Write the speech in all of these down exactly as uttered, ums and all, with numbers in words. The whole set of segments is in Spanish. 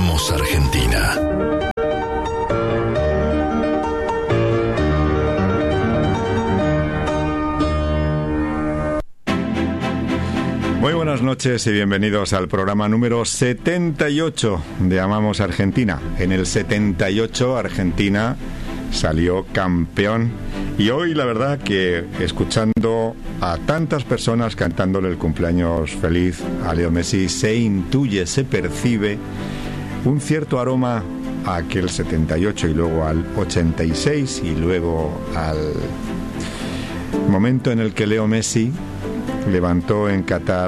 Amamos Argentina. Muy buenas noches y bienvenidos al programa número setenta y ocho de Amamos Argentina. En el setenta y ocho Argentina salió campeón y hoy la verdad que escuchando a tantas personas cantándole el cumpleaños feliz a Leo Messi se intuye, se percibe un cierto aroma a aquel setenta y ocho y luego al ochenta y seis y luego al momento en el que Leo Messi levantó en Qatar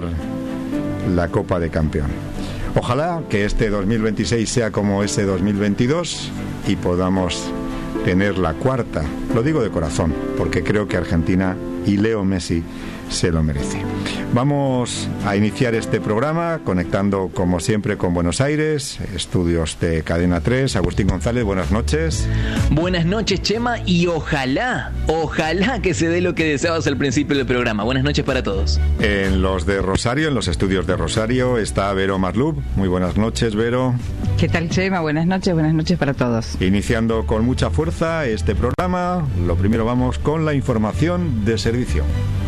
la Copa de Campeón. Ojalá que este dos mil veintiséis sea como ese dos mil veintidós y podamos tener la cuarta, lo digo de corazón, porque creo que Argentina y Leo Messi se lo merece. Vamos a iniciar este programa conectando como siempre con Buenos Aires, estudios de Cadena tres. Agustín González, buenas noches. Buenas noches, Chema, y ojalá, ojalá que se dé lo que deseabas al principio del programa. Buenas noches para todos. En los de Rosario, en los estudios de Rosario, está Vero Maslub. Muy buenas noches, Vero. ¿Qué tal, Chema? Buenas noches, buenas noches para todos. Iniciando con mucha fuerza este programa, lo primero vamos con la información de servicio.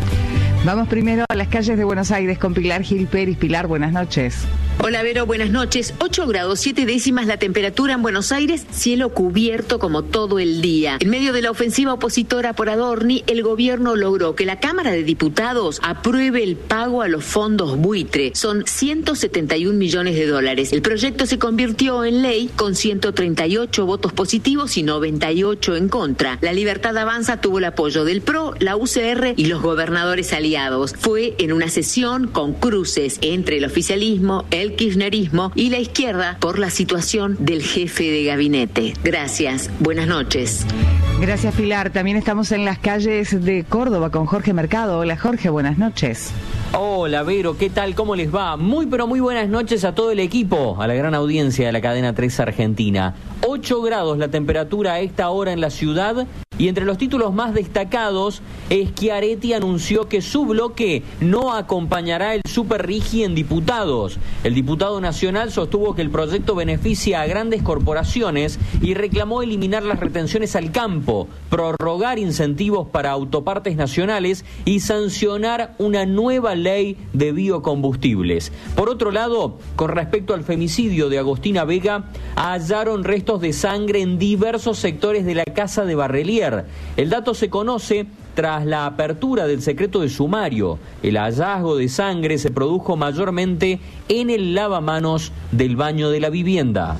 Vamos primero a las calles de Buenos Aires con Pilar Gil Pérez. Pilar, buenas noches. Hola, Vero, buenas noches. ocho grados siete décimas la temperatura en Buenos Aires, cielo cubierto como todo el día. En medio de la ofensiva opositora por Adorni, el gobierno logró que la Cámara de Diputados apruebe el pago a los fondos buitre. Son ciento setenta y un millones de dólares. El proyecto se convirtió en ley con ciento treinta y ocho votos positivos y noventa y ocho en contra. La Libertad Avanza tuvo el apoyo del P R O, la U C R y los gobernadores aliados. Fue en una sesión con cruces entre el oficialismo, el kirchnerismo y la izquierda por la situación del jefe de gabinete. Gracias, buenas noches. Gracias, Pilar. También estamos en las calles de Córdoba con Jorge Mercado. Hola, Jorge, buenas noches. Hola, Vero, ¿qué tal? ¿Cómo les va? Muy pero muy buenas noches a todo el equipo, a la gran audiencia de la Cadena tres Argentina. ocho grados la temperatura a esta hora en la ciudad y entre los títulos más destacados, Schiaretti anunció que su bloque no acompañará el Super Rigi en diputados. El diputado nacional sostuvo que el proyecto beneficia a grandes corporaciones y reclamó eliminar las retenciones al campo, prorrogar incentivos para autopartes nacionales y sancionar una nueva ley de biocombustibles. Por otro lado, con respecto al femicidio de Agostina Vega, hallaron restos de sangre en diversos sectores de la casa de Barrelier. El dato se conoce tras la apertura del secreto de sumario. El hallazgo de sangre se produjo mayormente en el lavamanos del baño de la vivienda.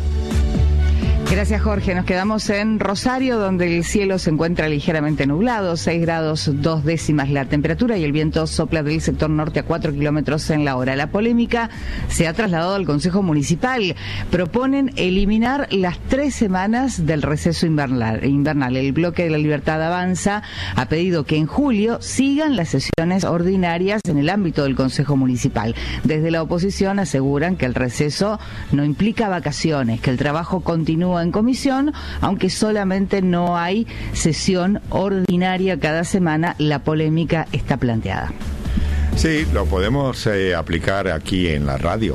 Gracias, Jorge. Nos quedamos en Rosario, donde el cielo se encuentra ligeramente nublado, seis grados dos décimas la temperatura y el viento sopla del sector norte a cuatro kilómetros en la hora. La polémica se ha trasladado al Consejo Municipal. Proponen eliminar las tres semanas del receso invernal. invernal. El bloque de la Libertad Avanza ha pedido que en julio sigan las sesiones ordinarias en el ámbito del Consejo Municipal. Desde la oposición aseguran que el receso no implica vacaciones, que el trabajo continúa en comisión, aunque solamente no hay sesión ordinaria cada semana. La polémica está planteada. Sí, lo podemos eh, aplicar aquí en la radio.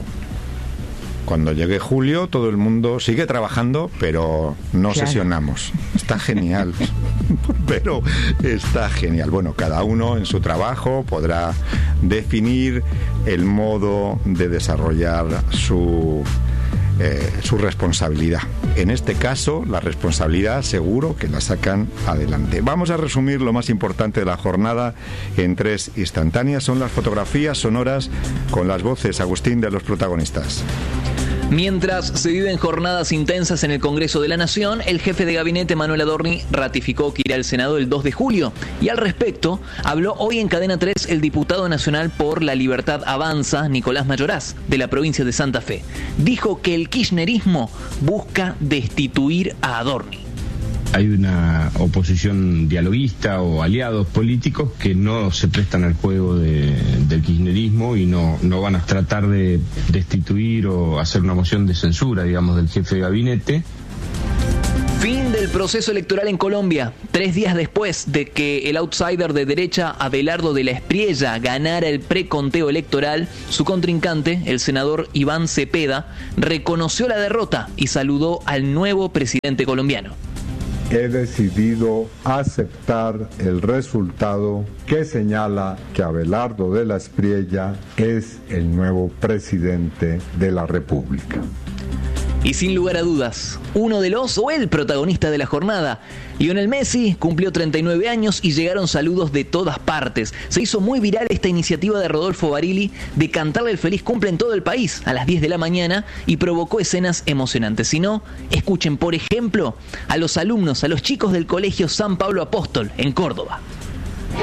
Cuando llegue julio, todo el mundo sigue trabajando, pero no claro. sesionamos. Está genial, pero está genial. Bueno, cada uno en su trabajo podrá definir el modo de desarrollar su Eh, su responsabilidad. En este caso, la responsabilidad seguro que la sacan adelante. Vamos a resumir lo más importante de la jornada en tres instantáneas. Son las fotografías sonoras con las voces, Agustín, de los protagonistas. Mientras se viven jornadas intensas en el Congreso de la Nación, el jefe de gabinete Manuel Adorni ratificó que irá al Senado el dos de julio y al respecto habló hoy en Cadena tres el diputado nacional por la Libertad Avanza, Nicolás Mayoraz, de la provincia de Santa Fe. Dijo que el kirchnerismo busca destituir a Adorni. Hay una oposición dialoguista o aliados políticos que no se prestan al juego de, del kirchnerismo y no, no van a tratar de destituir o hacer una moción de censura, digamos, del jefe de gabinete. Fin del el proceso electoral en Colombia. Tres días después de que el outsider de derecha Abelardo de la Espriella ganara el preconteo electoral, su contrincante, el senador Iván Cepeda, reconoció la derrota y saludó al nuevo presidente colombiano. He decidido aceptar el resultado que señala que Abelardo de la Espriella es el nuevo presidente de la República. Y sin lugar a dudas, uno de los o el protagonista de la jornada. Lionel Messi cumplió treinta y nueve años y llegaron saludos de todas partes. Se hizo muy viral esta iniciativa de Rodolfo Barili de cantarle el feliz cumple en todo el país a las diez de la mañana y provocó escenas emocionantes. Si no, escuchen por ejemplo a los alumnos, a los chicos del colegio San Pablo Apóstol en Córdoba.